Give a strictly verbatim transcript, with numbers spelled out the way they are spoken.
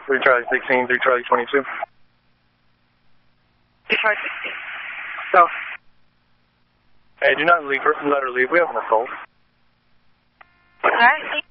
three Charlie sixteen, three Charlie twenty-two. three Charlie sixteen. So. Hey, do not leave her, let her leave. We have an assault. All right.